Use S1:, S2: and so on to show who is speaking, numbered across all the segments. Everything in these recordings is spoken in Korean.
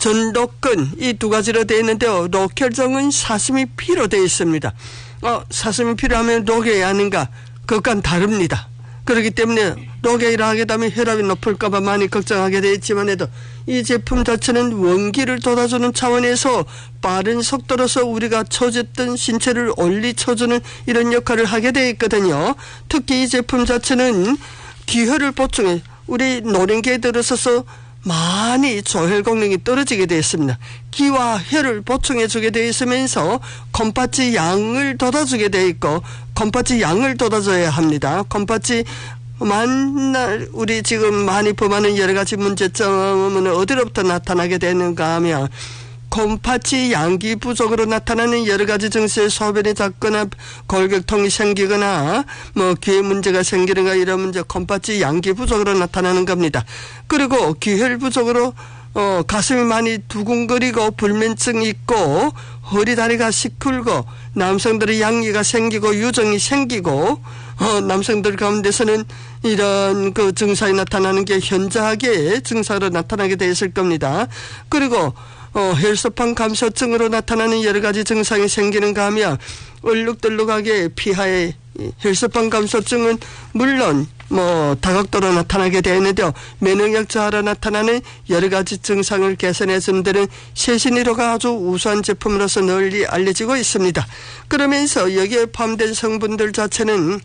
S1: 전도근 이 두 가지로 되어 있는데요. 녹혈정은 사슴이 피로 되어 있습니다. 사슴이 피로 하면 녹액이 아닌가? 그것과는 다릅니다. 그렇기 때문에 녹액이라 하게 되면 혈압이 높을까 봐 많이 걱정하게 되어 있지만 해도 이 제품 자체는 원기를 돋아주는 차원에서 빠른 속도로서 우리가 처졌던 신체를 올리쳐주는 이런 역할을 하게 되어 있거든요. 특히 이 제품 자체는 기혈을 보충해 우리 노령기에 들어서서 많이 조혈功능이 떨어지게 되어 있습니다. 기와 혈을 보충해 주게 되어 있으면서 콩팥이 양을 돋아주게 되어 있고 콩팥이 양을 돋아줘야 합니다. 콩팥이 만날 우리 지금 많이 범하는 여러 가지 문제점은 어디로부터 나타나게 되는가 하면 콩팥이 양기 부족으로 나타나는 여러 가지 증세에 소변이 잦거나 골격통이 생기거나 귀에 문제가 생기는가 이런 문제 콩팥이 양기 부족으로 나타나는 겁니다. 그리고 기혈 부족으로 가슴이 많이 두근거리고 불면증이 있고 허리 다리가 시큰고 남성들의 양기가 생기고 유정이 생기고 남성들 가운데서는 이런 그 증상이 나타나는 게 현저하게 증상으로 나타나게 되어 있을 겁니다. 그리고 혈소판 감소증으로 나타나는 여러 가지 증상이 생기는가 하면 얼룩덜룩하게 피하에 혈소판 감소증은 물론 다각도로 나타나게 되어 있는데요. 면역력 저하로 나타나는 여러 가지 증상을 개선해 주는 데는 세신이로가 아주 우수한 제품으로서 널리 알려지고 있습니다. 그러면서 여기에 포함된 성분들 자체는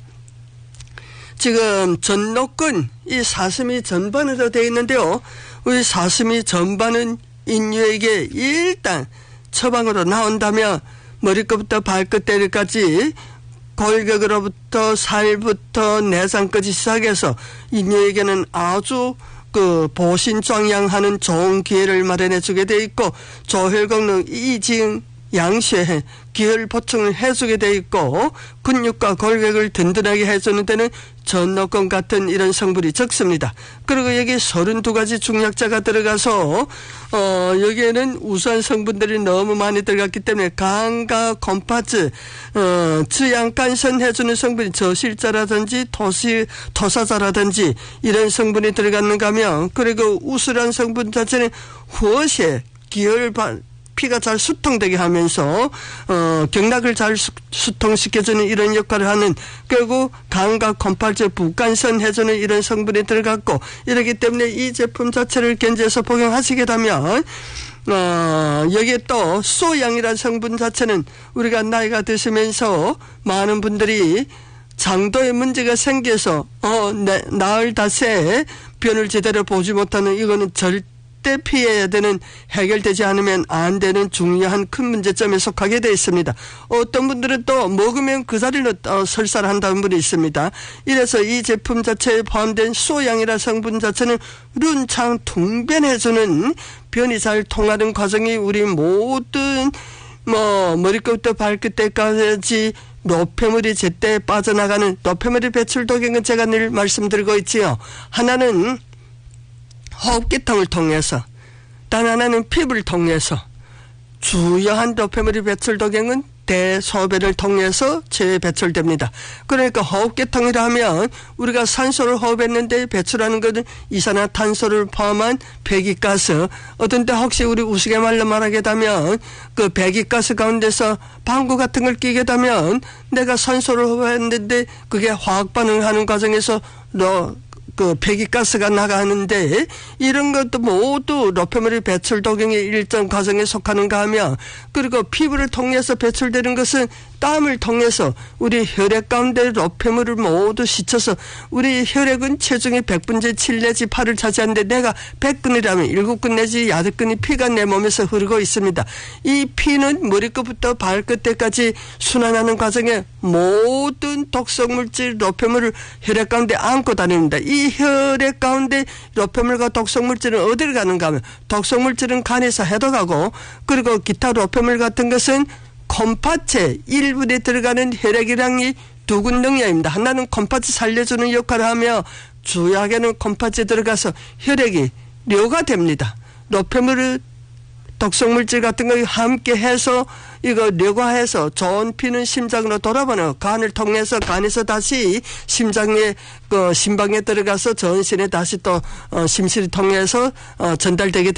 S1: 지금 전노근 이 사슴이 전반으로 되어 있는데요. 우리 사슴이 전반은 인류에게 일단 처방으로 나온다면 머리끝부터 발끝까지 골격으로부터 살부터 내장까지 시작해서 인류에게는 아주 보신壮양하는 좋은 기회를 마련해 주게 돼 있고 조혈功능 이징 양쇄 기혈 보충을 해주게 돼 있고 근육과 골격을 든든하게 해주는 데는 전노근 같은 이런 성분이 적습니다. 그리고 여기 32가지 중약자가 들어가서 여기에는 우수한 성분들이 너무 많이 들어갔기 때문에 간과 콩팥 지양간선 해주는 성분이 저실자라든지 토사자라든지 이런 성분이 들어갔는가 하면 그리고 우수한 성분 자체는 후어세 기혈 피가 잘 수통되게 하면서 경락을 잘 수통시켜주는 이런 역할을 하는 결국 간과 콩팥에 부간선 해주는 이런 성분이 들어갔고 이렇기 때문에 이 제품 자체를 견제해서 복용하시게 되면 여기에 또 소양이라는 성분 자체는 우리가 나이가 드시면서 많은 분들이 장도에 문제가 생겨서 나흘 닷새 변을 제대로 보지 못하는 이거는 절대 피해야 되는 해결되지 않으면 안 되는 중요한 큰 문제점에 속하게 되어 있습니다. 어떤 분들은 또 먹으면 그 자리로 설사를 한다는 분이 있습니다. 이래서 이 제품 자체에 포함된 소양이라 성분 자체는 룬창 퉁변해주는 변이 잘 통하는 과정이 우리 모든 머리끝부터 발끝까지 노폐물이 제때 빠져나가는 노폐물이 배출도경은 제가 늘 말씀드리고 있지요. 하나는 호흡기통을 통해서 단 하나는 피부를 통해서 주요한 노폐물이 배출도경은 대소변을 통해서 재배출됩니다. 그러니까 호흡기통이라 하면 우리가 산소를 호흡했는데 배출하는 것은 이산화탄소를 포함한 배기가스 어떤 때 혹시 우리 우스갯말로 말하게 되면 그 배기가스 가운데서 방구 같은 걸 끼게 되면 내가 산소를 호흡했는데 그게 화학 반응을 하는 과정에서 배기가스가 나가는데 이런 것도 모두 노폐물이 배출 도경의 일정 과정에 속하는가 하면 그리고 피부를 통해서 배출되는 것은 땀을 통해서 우리 혈액 가운데 노폐물을 모두 씻어서 우리 혈액은 체중의 100분의 7 내지 8을 차지하는데 내가 100근이라면 7근 내지 8근이 피가 내 몸에서 흐르고 있습니다. 이 피는 머리끝부터 발끝에까지 순환하는 과정에 모든 독성물질 노폐물을 혈액 가운데 안고 다닙니다. 이 혈액 가운데 노폐물과 독성물질은 어디를 가는가 하면 독성물질은 간에서 해독하고 그리고 기타 노폐물 같은 것은 콩팥의 일부에 들어가는 혈액이랑이 두 군능력입니다. 하나는 콩팥이 살려주는 역할을 하며 주약에는 콩팥에 들어가서 혈액이 료가 됩니다. 노폐물을 독성물질 같은 거 함께 해서 이거 료화해서 좋은 피는 심장으로 돌아보는 간을 통해서 간에서 다시 심장에 심방에 들어가서 전신에 다시 또 심실을 통해서 전달되게